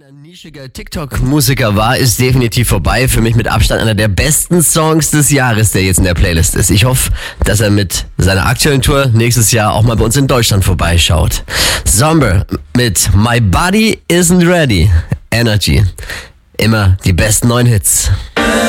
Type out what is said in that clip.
nischiger TikTok-Musiker war, ist definitiv vorbei. Für mich mit Abstand einer der besten Songs des Jahres, der jetzt in der Playlist ist. Ich hoffe, dass er mit seiner aktuellen Tour nächstes Jahr auch mal bei uns in Deutschland vorbeischaut. Zomber mit My Body Isn't Ready. Energy. Immer die besten neuen Hits.